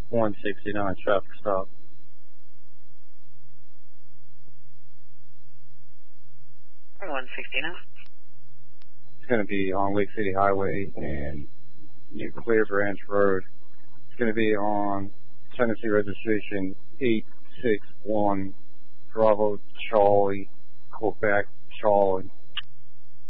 169 traffic stop. It's going to be on Lake City Highway and near Clear Branch Road. It's going to be on Tennessee registration 861 Bravo Charlie, Quebec Charlie.